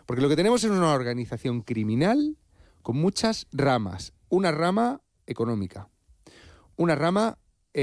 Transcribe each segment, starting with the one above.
Porque lo que tenemos es una organización criminal con muchas ramas. Una rama económica, una rama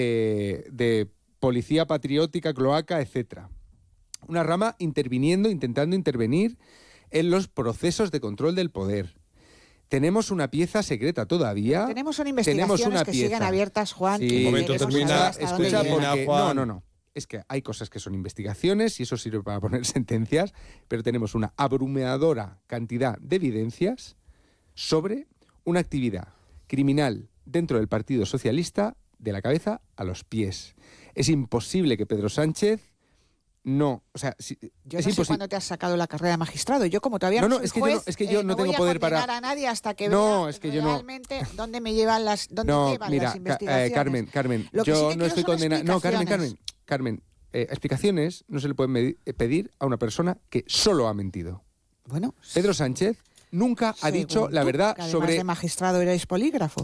de policía patriótica, cloaca, etcétera. Una rama intentando intervenir en los procesos de control del poder. Tenemos una pieza secreta todavía. Son investigaciones que siguen abiertas, Juan. Sí, un momento termina. Escucha, porque Juan. no. Es que hay cosas que son investigaciones y eso sirve para poner sentencias, pero tenemos una abrumadora cantidad de evidencias sobre una actividad criminal dentro del Partido Socialista de la cabeza a los pies. Es imposible que Pedro Sánchez no... O sea, yo no sé cuándo te has sacado la carrera de magistrado. Yo como todavía no soy juez, es que yo no tengo poder para... No voy a condenar a nadie hasta que vea realmente dónde me llevan las investigaciones. Carmen, yo no estoy condenando... No, Carmen, explicaciones no se le pueden pedir a una persona que solo ha mentido. Bueno... Pedro Sánchez nunca ha dicho la verdad que sobre... Además de magistrado erais polígrafo.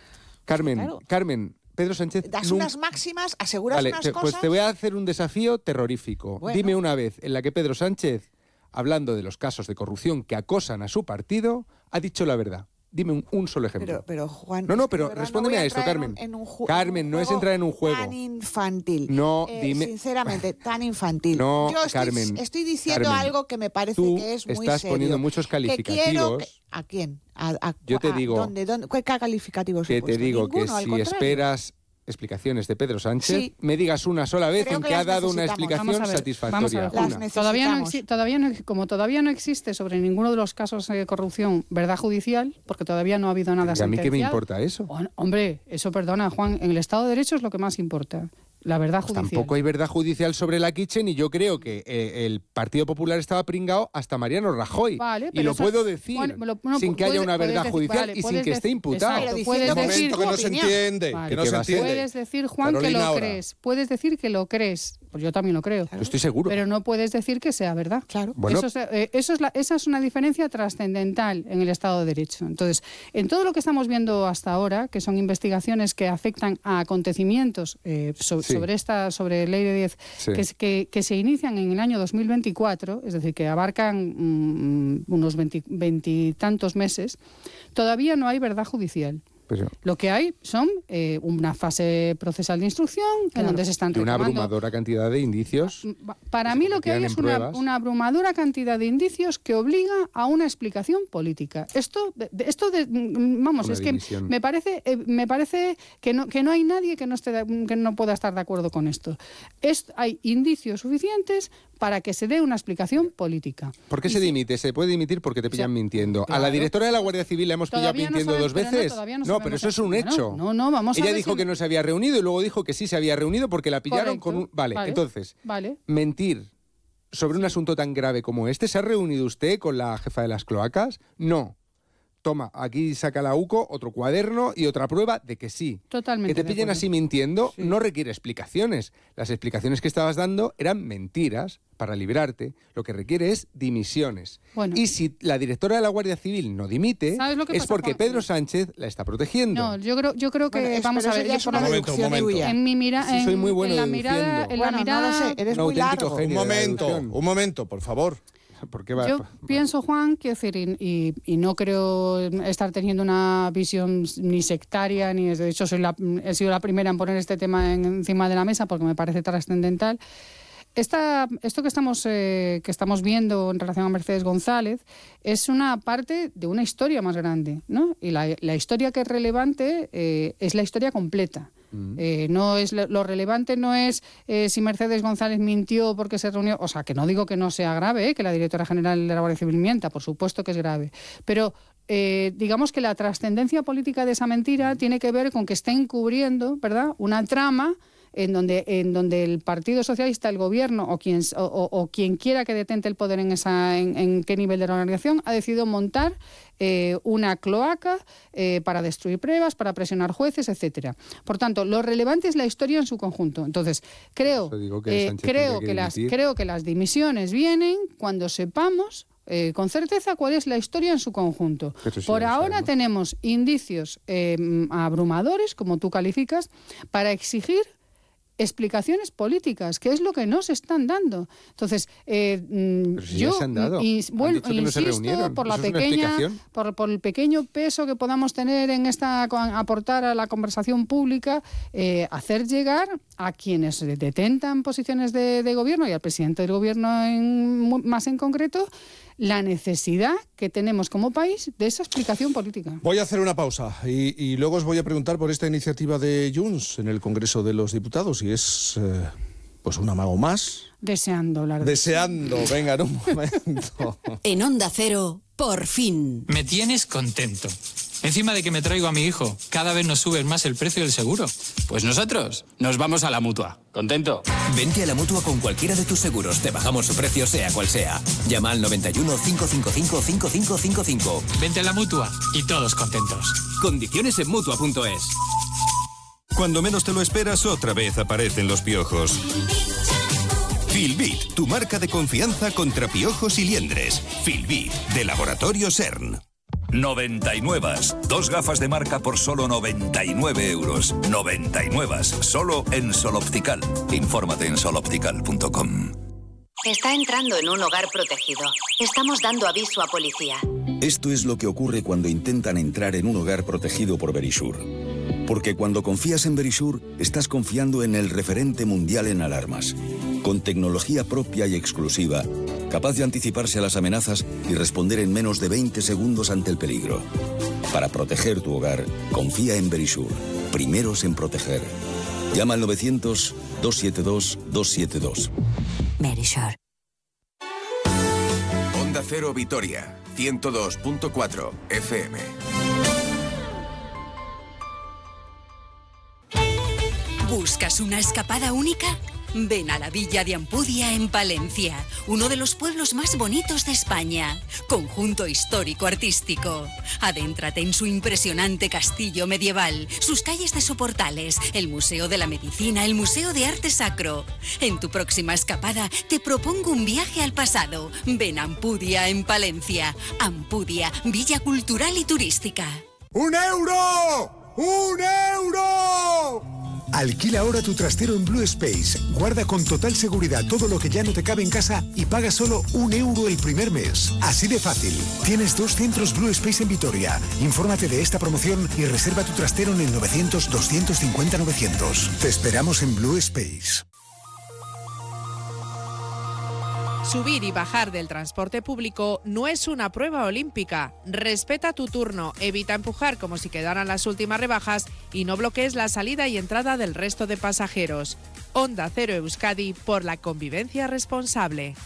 Carmen, Pedro Sánchez... Das unas máximas, aseguras unas cosas... Pues te voy a hacer un desafío terrorífico. Bueno. Dime una vez en la que Pedro Sánchez, hablando de los casos de corrupción que acosan a su partido, ha dicho la verdad. Dime un solo ejemplo. Pero Juan... No, pero respóndeme a esto, Carmen. Carmen, no es entrar en un juego. Tan infantil. No, dime... Sinceramente, tan infantil. No, yo Carmen. Estoy diciendo algo que me parece que es muy serio. Tú estás poniendo muchos calificativos... ¿A quién? Yo te digo... ¿Dónde? ¿Qué calificativos he Que puesto? te digo Ninguno, que si esperas explicaciones de Pedro Sánchez, me digas una sola vez en que ha dado una explicación satisfactoria. Todavía no existe sobre ninguno de los casos de corrupción verdad judicial, porque todavía no ha habido nada sentenciado. ¿Y a mí qué me importa eso? Hombre, eso perdona, Juan, en el Estado de Derecho es lo que más importa. La verdad judicial. Tampoco hay verdad judicial sobre la Kitchen y yo creo que el Partido Popular estaba pringado hasta Mariano Rajoy. Vale, y lo puedo decir sin que haya una verdad judicial y sin que esté imputado. Puedes decir que no se entiende. Que no se entiende. Puedes decir, Juan, Carolina, que lo crees. Puedes decir que lo crees. Pues yo también lo creo. Yo estoy seguro. Pero no puedes decir que sea verdad. Claro. Bueno. Esa es una diferencia trascendental en el Estado de Derecho. Entonces, en todo lo que estamos viendo hasta ahora, que son investigaciones que afectan a acontecimientos sobre ley de 10 que se inician en el año 2024, es decir, que abarcan unos 20 y tantos meses, todavía no hay verdad judicial. Lo que hay son una fase procesal de instrucción en donde se están reclamando... una abrumadora cantidad de indicios. Para mí lo que hay es una abrumadora cantidad de indicios que obliga a una explicación política. Vamos, es que me parece que no hay nadie que no pueda estar de acuerdo con esto. Hay indicios suficientes para que se dé una explicación política. ¿Por qué se dimite? Se puede dimitir porque te pillan mintiendo. Claro. A la directora de la Guardia Civil la hemos pillado mintiendo dos veces. No, pero eso es un hecho. No, vamos a ver. Ella dijo que no se había reunido y luego dijo que sí se había reunido porque la pillaron con un... Vale, entonces, mentir sobre un asunto tan grave como este. ¿Se ha reunido usted con la jefa de las cloacas? No. Toma, aquí saca la UCO otro cuaderno y otra prueba de que sí. Totalmente. Que te pillen así mintiendo no requiere explicaciones. Las explicaciones que estabas dando eran mentiras para librarte. Lo que requiere es dimisiones. Bueno. Y si la directora de la Guardia Civil no dimite, es porque Pedro Sánchez la está protegiendo. No, yo creo que vamos a ver. Un momento. En mi mirada, soy muy bueno en la mirada, no sé, eres muy largo. Un momento, por favor. Yo pienso, Juan, quiero decir, y no creo estar teniendo una visión ni sectaria, ni de hecho he sido la primera en poner este tema encima de la mesa porque me parece trascendental. Esto que estamos viendo en relación a Mercedes González es una parte de una historia más grande, ¿no? Y la historia que es relevante es la historia completa. No es lo relevante no es si Mercedes González mintió porque se reunió, o sea, que no digo que no sea grave, que la directora general de la Guardia Civil mienta, por supuesto que es grave, pero digamos que la trascendencia política de esa mentira tiene que ver con que está encubriendo, ¿verdad?, una trama en donde el Partido Socialista, el gobierno o quien quiera que detente el poder en qué nivel de la organización ha decidido montar una cloaca para destruir pruebas, para presionar jueces, etcétera. Por tanto, lo relevante es la historia en su conjunto. Entonces, creo que las dimisiones vienen cuando sepamos con certeza cuál es la historia en su conjunto. Por ahora tenemos indicios abrumadores, como tú calificas, para exigir explicaciones políticas, que es lo que no se están dando. Entonces, yo insisto por la pequeña, por el pequeño peso que podamos tener en aportar a la conversación pública, hacer llegar a quienes detentan posiciones de gobierno y al presidente del gobierno más en concreto, la necesidad que tenemos como país de esa explicación política. Voy a hacer una pausa y luego os voy a preguntar por esta iniciativa de Junts en el Congreso de los Diputados, y es pues un amago más. Deseando hablar Deseando, venga, en un momento. En Onda Cero, por fin. Me tienes contento. Encima de que me traigo a mi hijo, cada vez nos subes más el precio del seguro. Pues nosotros nos vamos a la Mutua. ¿Contento? Vente a la Mutua con cualquiera de tus seguros. Te bajamos su precio sea cual sea. Llama al 91 555 5555. Vente a la Mutua y todos contentos. Condiciones en Mutua.es. Cuando menos te lo esperas, otra vez aparecen los piojos. Filbit, tu marca de confianza contra piojos y liendres. Filbit, de Laboratorio CERN. 99. 2 gafas de marca por solo 99 euros. 99. Solo en Sol Optical. Infórmate en soloptical.com. Está entrando en un hogar protegido. Estamos dando aviso a policía. Esto es lo que ocurre cuando intentan entrar en un hogar protegido por Verisure. Porque cuando confías en Verisure, estás confiando en el referente mundial en alarmas. Con tecnología propia y exclusiva, capaz de anticiparse a las amenazas y responder en menos de 20 segundos ante el peligro. Para proteger tu hogar, confía en Verisure. Primeros en proteger. Llama al 900-272-272. Verisure. Onda Cero Vitoria, 102.4 FM. ¿Buscas una escapada única? Ven a la Villa de Ampudia en Palencia, uno de los pueblos más bonitos de España. Conjunto histórico-artístico. Adéntrate en su impresionante castillo medieval, sus calles de soportales, el Museo de la Medicina, el Museo de Arte Sacro. En tu próxima escapada te propongo un viaje al pasado. Ven a Ampudia en Palencia. Ampudia, Villa Cultural y Turística. ¡1 euro! ¡1 euro! Alquila ahora tu trastero en Blue Space. Guarda con total seguridad todo lo que ya no te cabe en casa y paga solo 1 euro el primer mes. Así de fácil. Tienes 2 centros Blue Space en Vitoria. Infórmate de esta promoción y reserva tu trastero en el 900-250-900. Te esperamos en Blue Space. Subir y bajar del transporte público no es una prueba olímpica. Respeta tu turno, evita empujar como si quedaran las últimas rebajas y no bloquees la salida y entrada del resto de pasajeros. Onda Cero Euskadi, por la convivencia responsable.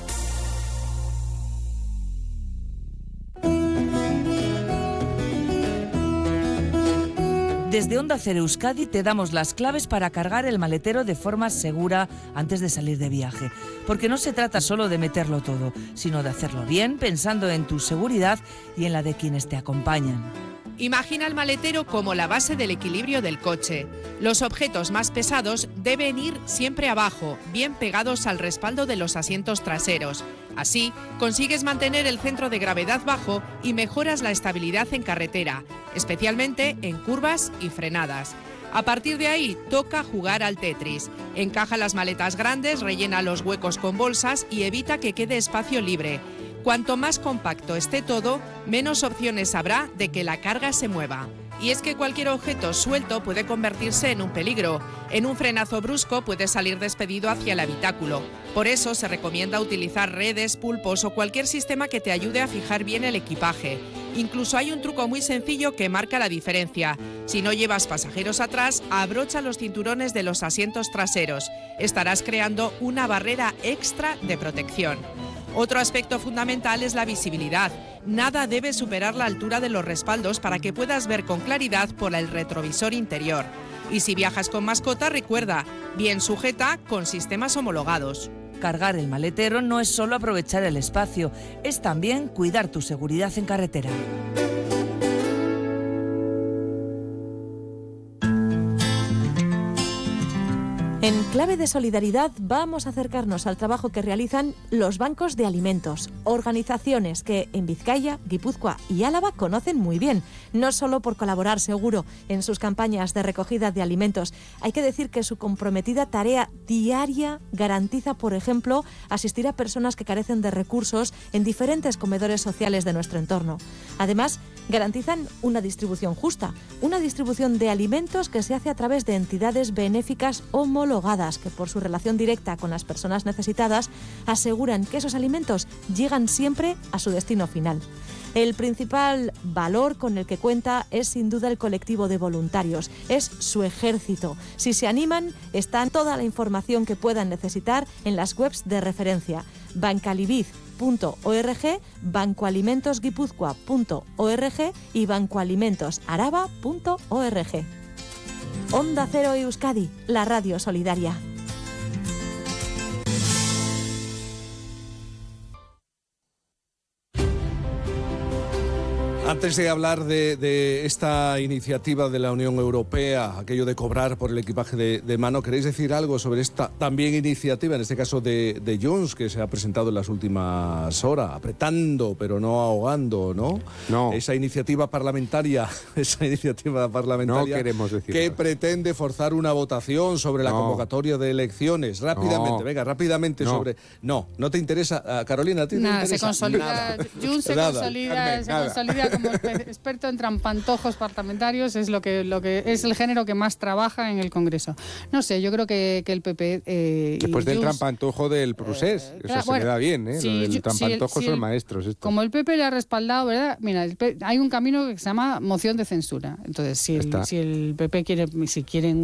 Desde Onda Cero Euskadi te damos las claves para cargar el maletero de forma segura antes de salir de viaje. Porque no se trata solo de meterlo todo, sino de hacerlo bien, pensando en tu seguridad y en la de quienes te acompañan. Imagina el maletero como la base del equilibrio del coche. Los objetos más pesados deben ir siempre abajo, bien pegados al respaldo de los asientos traseros. Así, consigues mantener el centro de gravedad bajo y mejoras la estabilidad en carretera, especialmente en curvas y frenadas. A partir de ahí, toca jugar al Tetris. Encaja las maletas grandes, rellena los huecos con bolsas y evita que quede espacio libre. Cuanto más compacto esté todo, menos opciones habrá de que la carga se mueva. Y es que cualquier objeto suelto puede convertirse en un peligro. En un frenazo brusco puede salir despedido hacia el habitáculo. Por eso se recomienda utilizar redes, pulpos o cualquier sistema que te ayude a fijar bien el equipaje. Incluso hay un truco muy sencillo que marca la diferencia. Si no llevas pasajeros atrás, abrocha los cinturones de los asientos traseros. Estarás creando una barrera extra de protección. Otro aspecto fundamental es la visibilidad. Nada debe superar la altura de los respaldos para que puedas ver con claridad por el retrovisor interior. Y si viajas con mascota, recuerda, bien sujeta con sistemas homologados. Cargar el maletero no es solo aprovechar el espacio, es también cuidar tu seguridad en carretera. En clave de solidaridad vamos a acercarnos al trabajo que realizan los bancos de alimentos, organizaciones que en Vizcaya, Guipúzcoa y Álava conocen muy bien, no solo por colaborar seguro en sus campañas de recogida de alimentos. Hay que decir que su comprometida tarea diaria garantiza, por ejemplo, asistir a personas que carecen de recursos en diferentes comedores sociales de nuestro entorno. Además, garantizan una distribución justa, una distribución de alimentos que se hace a través de entidades benéficas homologadas que, por su relación directa con las personas necesitadas, aseguran que esos alimentos llegan siempre a su destino final. El principal valor con el que cuenta es sin duda el colectivo de voluntarios, es su ejército. Si se animan, está toda la información que puedan necesitar en las webs de referencia: bancalibiz.org, bancoalimentosguipuzcoa.org y bancoalimentosaraba.org. Onda Cero Euskadi, la radio solidaria. Antes de hablar de esta iniciativa de la Unión Europea, aquello de cobrar por el equipaje de mano, ¿queréis decir algo sobre esta también iniciativa, en este caso de Junts, que se ha presentado en las últimas horas, apretando pero no ahogando, ¿no? No. Esa iniciativa parlamentaria no queremos decir que pretende forzar una votación sobre la convocatoria de elecciones. Rápidamente sobre... No te interesa, Carolina, ¿a ti te interesa? Se consolida, Junts se consolida como experto en trampantojos parlamentarios, es lo que es el género que más trabaja en el Congreso. No sé, yo creo que el PP después del trampantojo del Prusés, se me da bien, ¿eh? Sí, el trampantojo son maestros. Estos. Como el PP le ha respaldado, ¿verdad? Mira, hay un camino que se llama moción de censura. Entonces, si el PP quieren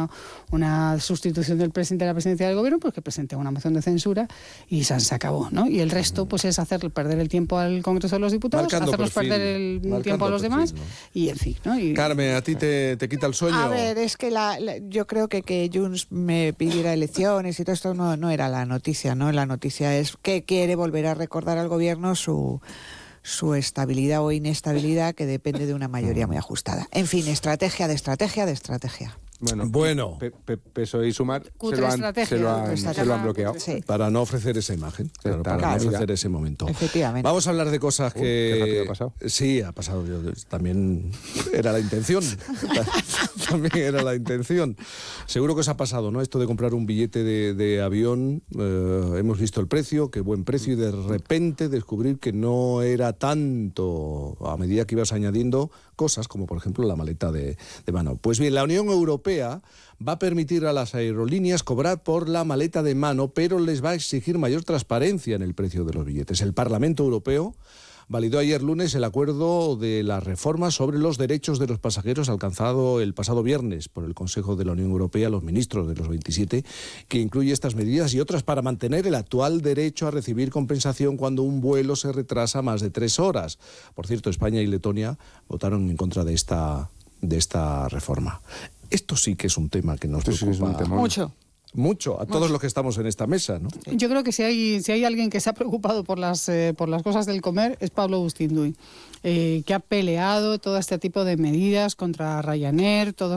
una sustitución del presidente de la presidencia del gobierno, pues que presente una moción de censura y se acabó, ¿no? Y el resto, pues es perder el tiempo al Congreso de los Diputados, hacernos perder el tiempo a los demás, ¿no? Y en fin, ¿no? Carmen, ¿a ti te quita el sueño? A ver, es que yo creo que Junts me pidiera elecciones y todo esto no era la noticia, ¿no? La noticia es que quiere volver a recordar al gobierno su estabilidad o inestabilidad, que depende de una mayoría muy ajustada. En fin, estrategia de estrategia de estrategia. Bueno. PSOE y Sumar se lo han bloqueado. Sí. Para no ofrecer esa imagen, para no ofrecer ese momento. Efectivamente. Vamos a hablar de cosas que... ¿Qué rápido ha pasado? Sí, ha pasado. También era la intención. También era la intención. Seguro que os ha pasado, ¿no? Esto de comprar un billete de avión. Hemos visto el precio, qué buen precio, y de repente descubrir que no era tanto a medida que ibas añadiendo cosas, como por ejemplo la maleta de mano. Pues bien, la Unión Europea va a permitir a las aerolíneas cobrar por la maleta de mano, pero les va a exigir mayor transparencia en el precio de los billetes. El Parlamento Europeo validó ayer lunes el acuerdo de la reforma sobre los derechos de los pasajeros alcanzado el pasado viernes por el Consejo de la Unión Europea, los ministros de los 27, que incluye estas medidas y otras para mantener el actual derecho a recibir compensación cuando un vuelo se retrasa más de 3 horas. Por cierto, España y Letonia votaron en contra de esta reforma. Esto sí que es un tema que nos preocupa mucho a todos los que estamos en esta mesa, ¿no? Yo creo que si hay alguien que se ha preocupado por las cosas del comer es Pablo Bustinduy, que ha peleado todo este tipo de medidas contra Ryanair, todo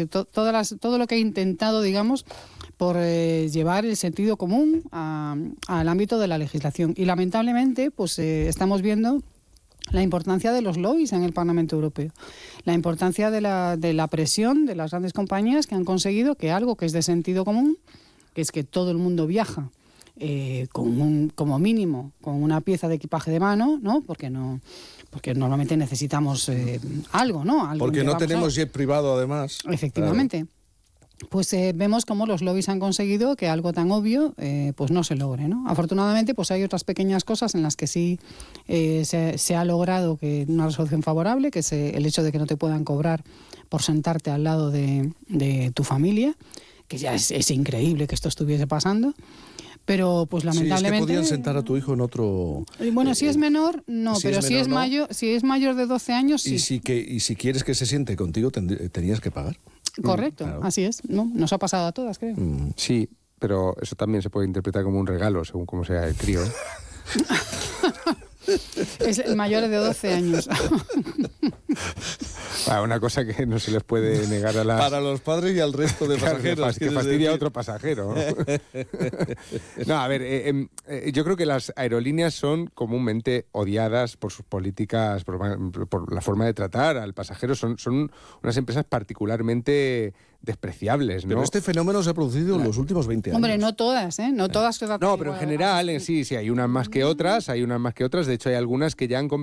lo que ha intentado, digamos, por llevar el sentido común al ámbito de la legislación. Y lamentablemente, pues estamos viendo la importancia de los lobbies en el Parlamento Europeo, la importancia de la presión de las grandes compañías que han conseguido que algo que es de sentido común, que es que todo el mundo viaja como mínimo con una pieza de equipaje de mano, ¿no? Porque normalmente necesitamos algo, ¿no? Porque no tenemos jet privado, además. Efectivamente. Claro. Pues vemos cómo los lobbies han conseguido que algo tan obvio pues no se logre, ¿no? Afortunadamente, pues hay otras pequeñas cosas en las que sí se ha logrado una resolución favorable, que es el hecho de que no te puedan cobrar por sentarte al lado de tu familia, que ya es increíble que esto estuviese pasando. Pero pues lamentablemente... Sí, es que podían sentar a tu hijo en otro... Bueno, si es menor, no, pero si es mayor de 12 años, sí. Y si quieres que se siente contigo, tenías que pagar. Correcto, claro. Así es. ¿No? Nos ha pasado a todas, creo. Sí, pero eso también se puede interpretar como un regalo, según cómo sea el crío. Es el mayor de 12 años. Una cosa que no se les puede negar a las... Para los padres y al resto de pasajeros. Que fastidia a otro pasajero, ¿no? No, a ver, yo creo que las aerolíneas son comúnmente odiadas por sus políticas, por la forma de tratar al pasajero. Son unas empresas particularmente despreciables, ¿no? Pero este fenómeno se ha producido en los últimos 20 años. Hombre, no todas, ¿eh? No todas. No, pero en general, sí, hay unas más que otras. De hecho, hay algunas que ya han